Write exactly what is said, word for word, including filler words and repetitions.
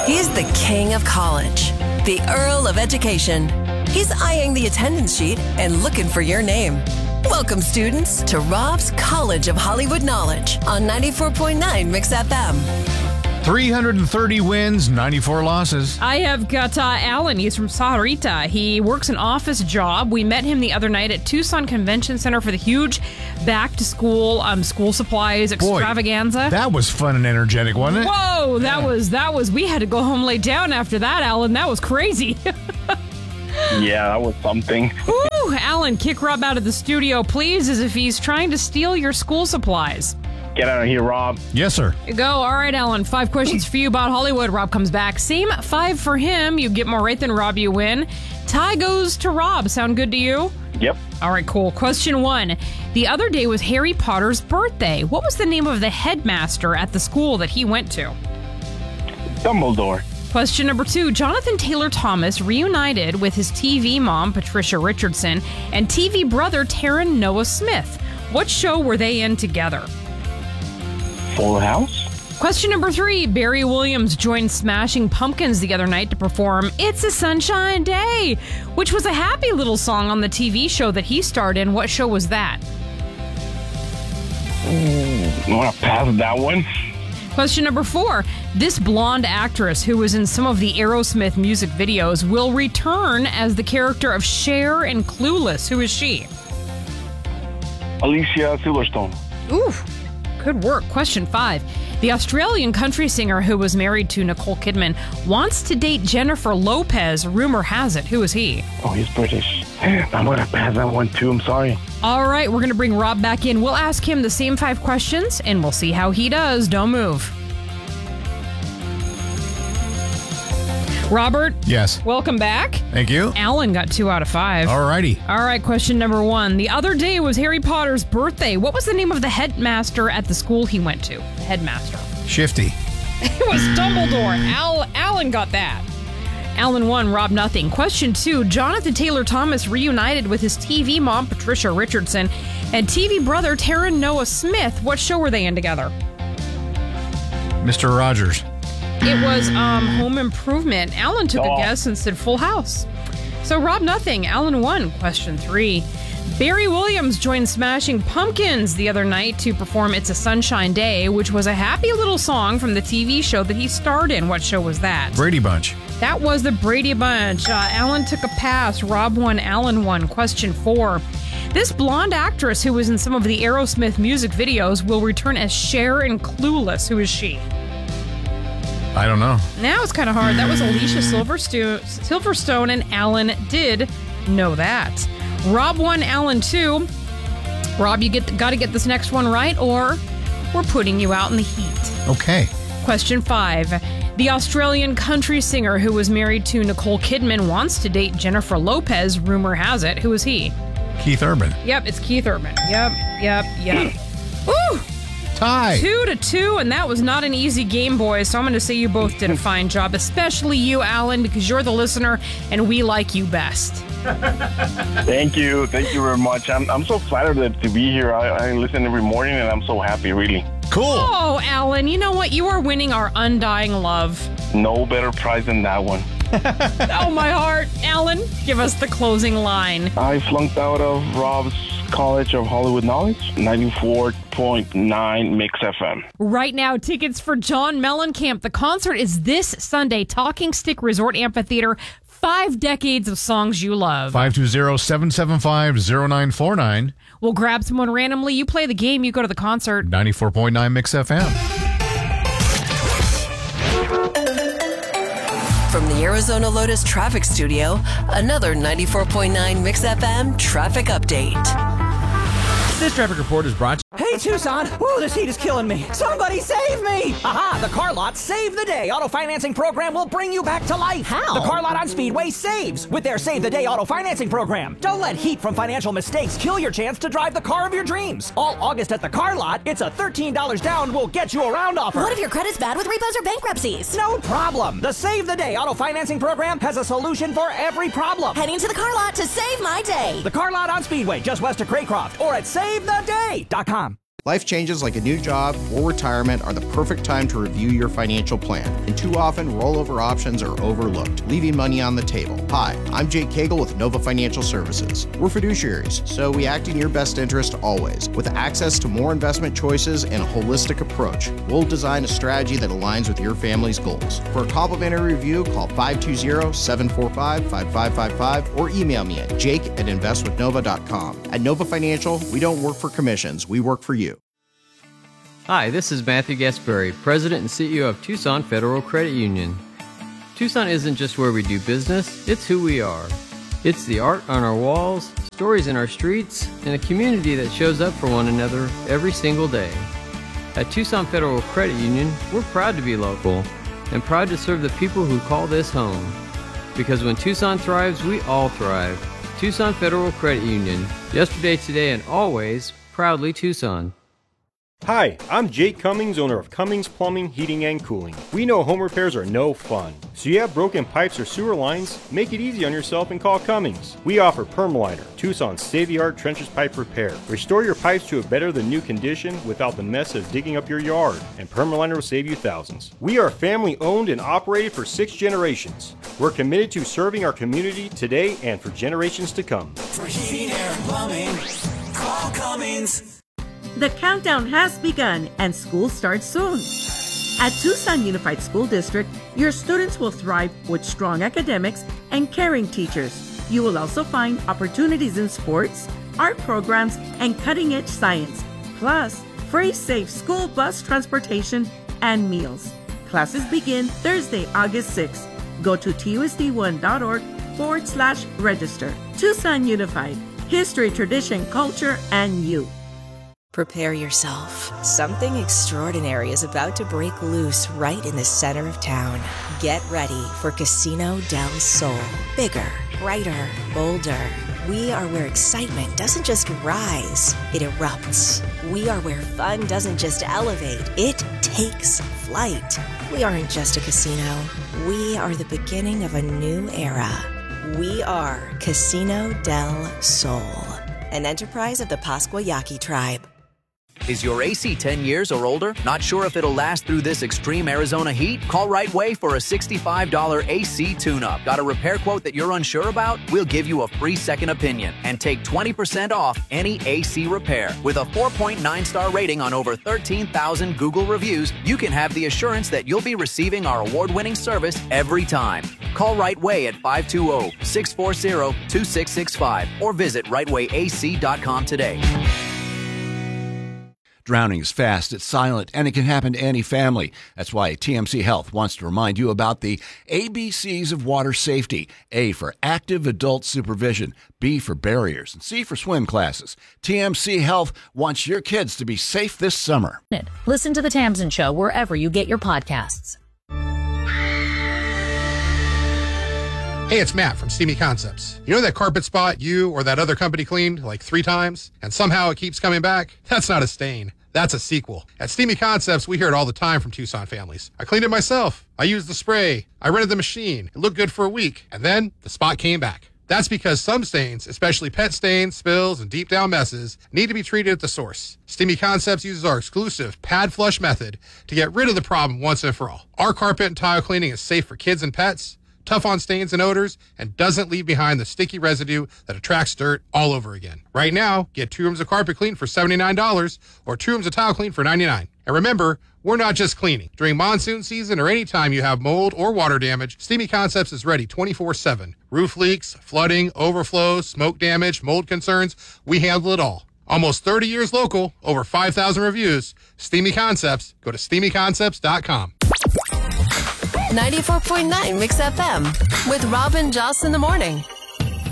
He's the king of college, the Earl of Education. He's eyeing the attendance sheet and looking for your name. Welcome, students, to Rob's College of Hollywood Knowledge on ninety-four point nine Mix F M. three hundred thirty wins, ninety-four losses. I have got uh, Alan. He's from Sarita. He works an office job. We met him the other night at Tucson Convention Center for the huge back-to-school um, school supplies extravaganza. Boy, that was fun and energetic, wasn't it? Whoa, that Yeah. was, that was, we had to go home lay down after that, Alan. That was crazy. Yeah, that was something. Woo, Alan, kick Rob out of the studio, please, as if he's trying to steal your school supplies. Get out of here, Rob. Yes, sir. Go. All right, Alan. Five questions for you about Hollywood. Rob comes back. Same five for him. You get more right than Rob, you win. Tie goes to Rob. Sound good to you? Yep. All right, cool. Question one. The other day was Harry Potter's birthday. What was the name of the headmaster at the school that he went to? Dumbledore. Question number two. Jonathan Taylor Thomas reunited with his T V mom, Patricia Richardson, and T V brother, Taron Noah Smith. What show were they in together? Full House. Question number three. Barry Williams joined Smashing Pumpkins the other night to perform It's a Sunshine Day, which was a happy little song on the T V show that he starred in. What show was that? I want to pass that one. Question number four. This blonde actress who was in some of the Aerosmith music videos will return as the character of Cher in Clueless. Who is she? Alicia Silverstone. Ooh, good work. Question five. The Australian country singer who was married to Nicole Kidman wants to date Jennifer Lopez. Rumor has it. Who is he? Oh, he's British. I'm going to pass that one, too. I'm sorry. All right, we're going to bring Rob back in. We'll ask him the same five questions, and we'll see how he does. Don't move. Robert? Yes. Welcome back. Thank you. Alan got two out of five. All righty. All right, question number one. The other day was Harry Potter's birthday. What was the name of the headmaster at the school he went to? The headmaster. Shifty. It was Dumbledore. Al- Alan got that. Alan won, Rob nothing. Question two. Jonathan Taylor Thomas reunited with his T V mom, Patricia Richardson, and T V brother, Taron Noah Smith. What show were they in together? Mister Rogers. It was um, Home Improvement. Alan took Oh. a guess and said Full House. So Rob nothing. Alan won. Question three. Barry Williams joined Smashing Pumpkins the other night to perform It's a Sunshine Day, which was a happy little song from the T V show that he starred in. What show was that? Brady Bunch. That was the Brady Bunch. Uh, Alan took a pass. Rob won. Alan won. Question four. This blonde actress who was in some of the Aerosmith music videos will return as Cher in Clueless. Who is she? I don't know. Now it's kind of hard. That was Alicia Silverstone, Silverstone, and Alan did know that. Rob won, Alan two. Rob, you get got to get this next one right, or we're putting you out in the heat. Okay. Question five. The Australian country singer who was married to Nicole Kidman wants to date Jennifer Lopez. Rumor has it. Who is he? Keith Urban. Yep, it's Keith Urban. Yep, yep, yep. Woo! Tie. Two to two, and that was not an easy game, boys. So I'm going to say you both did a fine job, especially you, Alan, because you're the listener, and we like you best. Thank you. Thank you very much. I'm I'm so flattered that- to be here. I, I listen every morning, and I'm so happy, really. Cool. Oh, Alan, you know what? You are winning our undying love. No better prize than that one. Oh, my heart. Alan, give us the closing line. I flunked out of Rob's College of Hollywood Knowledge, ninety-four point nine Mix F M. Right now, tickets for John Mellencamp. The concert is this Sunday, Talking Stick Resort Amphitheater. Five decades of songs you love. five two zero, seven seven five, zero nine four nine. We'll grab someone randomly. You play the game, you go to the concert. ninety-four point nine Mix F M. From the Arizona Lotus Traffic Studio, another ninety-four point nine Mix F M traffic update. This traffic report is brought to Hey, Tucson! Whoa, this heat is killing me! Somebody save me! Aha! The Car Lot Save the Day auto financing program will bring you back to life! How? The Car Lot on Speedway saves with their Save the Day auto financing program. Don't let heat from financial mistakes kill your chance to drive the car of your dreams. All August at the Car Lot, it's a thirteen dollars down will get you around offer. What if your credit's bad with repos or bankruptcies? No problem! The Save the Day auto financing program has a solution for every problem. Heading to the Car Lot to save my day. The Car Lot on Speedway, just west of Craycroft, or at save the day dot com. Life changes like a new job or retirement are the perfect time to review your financial plan, and too often rollover options are overlooked, leaving money on the table. Hi, I'm Jake Cagle with Nova Financial Services. We're fiduciaries, so we act in your best interest always. With access to more investment choices and a holistic approach, we'll design a strategy that aligns with your family's goals. For a complimentary review, call five two zero, seven four five, five five five five or email me at jake at invest with nova dot com. At Nova Financial, we don't work for commissions, we work for you. Hi, this is Matthew Gasperry, President and C E O of Tucson Federal Credit Union. Tucson isn't just where we do business, it's who we are. It's the art on our walls, stories in our streets, and a community that shows up for one another every single day. At Tucson Federal Credit Union, we're proud to be local and proud to serve the people who call this home. Because when Tucson thrives, we all thrive. Tucson Federal Credit Union, yesterday, today, and always, proudly Tucson. Hi, I'm Jake Cummings, owner of Cummings Plumbing, Heating, and Cooling. We know home repairs are no fun. So you have broken pipes or sewer lines? Make it easy on yourself and call Cummings. We offer Permaliner, Tucson's state-of-the-art trenches pipe repair. Restore your pipes to a better than new condition without the mess of digging up your yard, and Permaliner will save you thousands. We are family owned and operated for six generations. We're committed to serving our community today and for generations to come. For heating, air, and plumbing, call Cummings. The countdown has begun and school starts soon. At Tucson Unified School District, your students will thrive with strong academics and caring teachers. You will also find opportunities in sports, art programs, and cutting-edge science, plus free safe school bus transportation and meals. Classes begin Thursday, August sixth. Go to tusd1.org forward slash register. Tucson Unified, history, tradition, culture, and you. Prepare yourself. Something extraordinary is about to break loose right in the center of town. Get ready for Casino del Sol. Bigger, brighter, bolder. We are where excitement doesn't just rise, it erupts. We are where fun doesn't just elevate, it takes flight. We aren't just a casino. We are the beginning of a new era. We are Casino del Sol, an enterprise of the Pascua Yaqui tribe. Is your A C ten years or older? Not sure if it'll last through this extreme Arizona heat? Call Right Way for a sixty-five dollars A C tune-up. Got a repair quote that you're unsure about? We'll give you a free second opinion and take twenty percent off any A C repair. With a four point nine star rating on over thirteen thousand Google reviews, you can have the assurance that you'll be receiving our award-winning service every time. Call Right Way at five two zero, six four zero, two six six five or visit right way a c dot com today. Drowning is fast, it's silent, and it can happen to any family. That's why T M C Health wants to remind you about the A B Cs of water safety. A for active adult supervision, B for barriers, and C for swim classes. T M C Health wants your kids to be safe this summer. Listen to The Tamsin Show wherever you get your podcasts. Hey, it's Matt from Steamy Concepts. You know that carpet spot you or that other company cleaned like three times and somehow it keeps coming back? That's not a stain. That's a sequel. At Steamy Concepts, we hear it all the time from Tucson families. I cleaned it myself. I used the spray. I rented the machine. It looked good for a week. And then the spot came back. That's because some stains, especially pet stains, spills, and deep down messes, need to be treated at the source. Steamy Concepts uses our exclusive pad flush method to get rid of the problem once and for all. Our carpet and tile cleaning is safe for kids and pets, tough on stains and odors, and doesn't leave behind the sticky residue that attracts dirt all over again. Right now, get two rooms of carpet clean for seventy-nine dollars or two rooms of tile clean for ninety-nine dollars. And remember, we're not just cleaning. During monsoon season or anytime you have mold or water damage, Steamy Concepts is ready twenty-four seven. Roof leaks, flooding, overflows, smoke damage, mold concerns, we handle it all. Almost thirty years local, over five thousand reviews. Steamy Concepts. Go to steamy concepts dot com. ninety-four point nine Mix F M with Rob and Joss in the morning.